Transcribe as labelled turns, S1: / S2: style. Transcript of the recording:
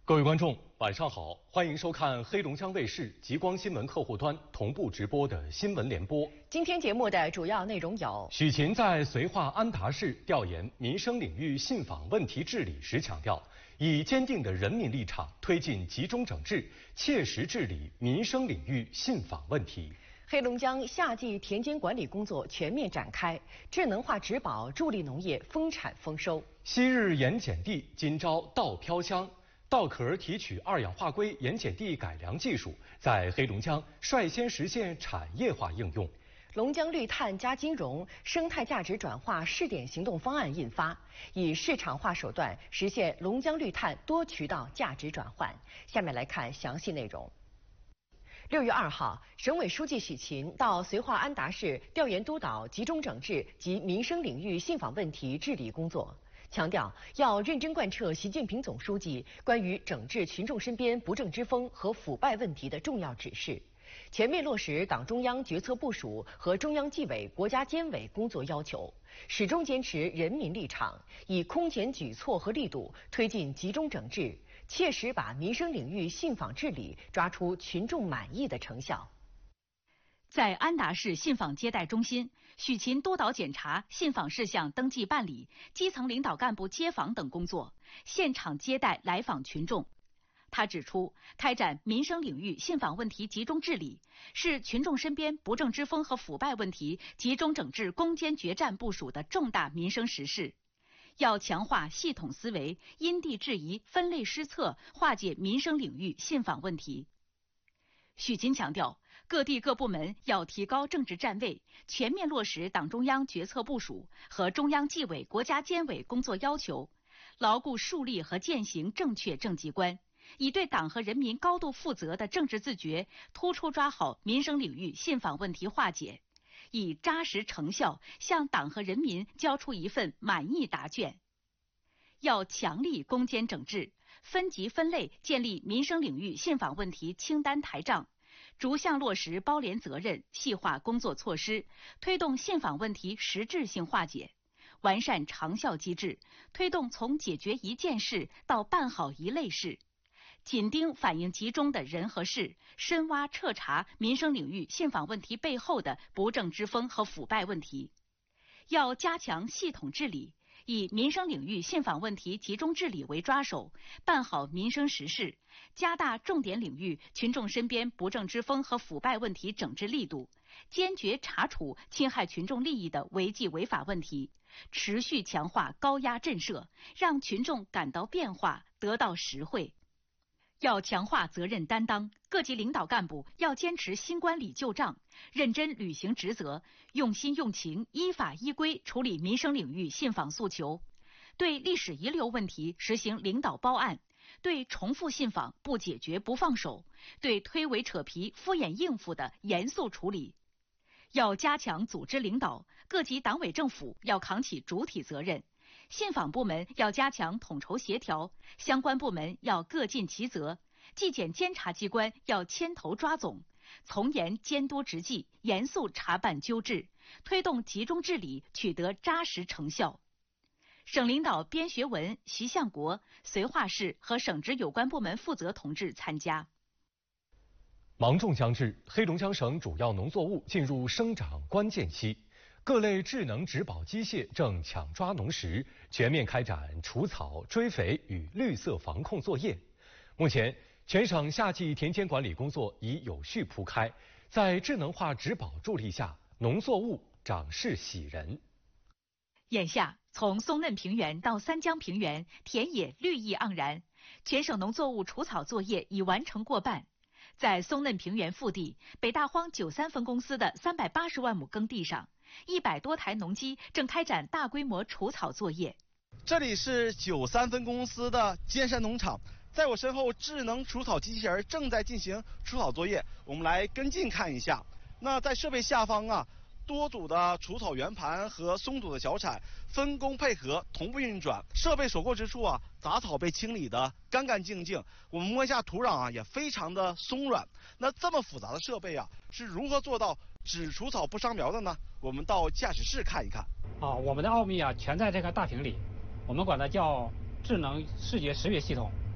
S1: 各位观众，晚上好，欢迎收看黑龙江卫视极光新闻客户端同步直播的新闻联播。
S2: 今天节目的主要内容有：
S1: 许勤在绥化安达市调研民生领域信访问题治理时强调，以坚定的人民立场推进集中整治，切实治理民生领域信访问题。
S2: 黑龙江夏季田间管理工作全面展开，智能化植保助力农业丰产丰收。
S1: 昔日盐碱地今朝稻飘香。稻壳提取二氧化硅盐碱地改良技术在黑龙江率先实现产业化应用。
S2: 龙江绿碳加金融生态价值转化试点行动方案印发，以市场化手段实现龙江绿碳多渠道价值转换。下面来看详细内容。6月2号，省委书记许勤到绥化安达市调研督导集中整治及民生领域信访问题治理工作。强调要认真贯彻习近平总书记关于整治群众身边不正之风和腐败问题的重要指示，全面落实党中央决策部署和中央纪委国家监委工作要求，始终坚持人民立场，以空前举措和力度推进集中整治，切实把民生领域信访治理抓出群众满意的成效。
S3: 在安达市信访接待中心，许勤督导检查信访事项登记办理、基层领导干部接访等工作，现场接待来访群众。他指出，开展民生领域信访问题集中治理，是群众身边不正之风和腐败问题集中整治攻坚决战部署的重大民生实事。要强化系统思维，因地制宜、分类施策，化解民生领域信访问题。许勤强调，各地各部门要提高政治站位，全面落实党中央决策部署和中央纪委国家监委工作要求，牢固树立和践行正确政绩观，以对党和人民高度负责的政治自觉，突出抓好民生领域信访问题化解，以扎实成效向党和人民交出一份满意答卷。要强力攻坚整治，分级分类建立民生领域信访问题清单台账，逐项落实包联责任，细化工作措施，推动信访问题实质性化解，完善长效机制，推动从解决一件事到办好一类事，紧盯反映集中的人和事，深挖彻查民生领域信访问题背后的不正之风和腐败问题。要加强系统治理，以民生领域信访问题集中治理为抓手，办好民生实事，加大重点领域群众身边不正之风和腐败问题整治力度，坚决查处侵害群众利益的违纪违法问题，持续强化高压震慑，让群众感到变化，得到实惠。要强化责任担当，各级领导干部要坚持新管理旧账，认真履行职责，用心用情，依法依规处理民生领域信访诉求，对历史遗留问题实行领导包案，对重复信访不解决不放手，对推诿扯皮、敷衍应付的严肃处理。要加强组织领导，各级党委政府要扛起主体责任，信访部门要加强统筹协调，相关部门要各尽其责，纪检监察机关要牵头抓总，从严监督执纪，严肃查办纠治，推动集中治理取得扎实成效。省领导边学文、徐向国、绥化市和省直有关部门负责同志参加。
S1: 芒种将至，黑龙江省主要农作物进入生长关键期。各类智能植保机械正抢抓农时，全面开展除草、追肥与绿色防控作业。目前，全省夏季田间管理工作已有序铺开，在智能化植保助力下，农作物长势喜人。
S3: 眼下，从松嫩平原到三江平原，田野绿意盎然，全省农作物除草作业已完成过半。在松嫩平原腹地，北大荒93分公司的380万亩耕地上，100多台农机正开展大规模除草作业。
S4: 这里是93分公司的尖山农场，在我身后，智能除草机器人正在进行除草作业，我们来跟进看一下。那在设备下方啊，多组的除草圆盘和松土的小铲分工配合，同步运转。设备所过之处啊，杂草被清理得干干净净。我们摸一下土壤啊，也非常的松软。那这么复杂的设备啊，是如何做到只除草不伤苗的呢？我们到驾驶室看一看。
S5: 我们的奥秘啊，全在这个大屏里。我们管它叫智能视觉识别系统。